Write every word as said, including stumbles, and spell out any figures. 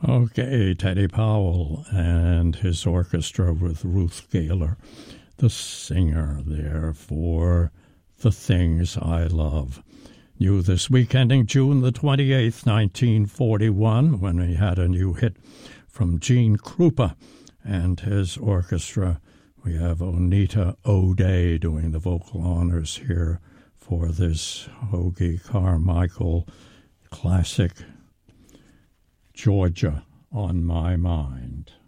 Okay, Teddy Powell and his orchestra with Ruth Gaylor, the singer there for The Things I Love. New this week, ending June the twenty-eighth, nineteen forty-one, when he had a new hit from Gene Krupa and his orchestra. We have Onita O'Day doing the vocal honors here for this Hoagy Carmichael classic, Georgia on My Mind.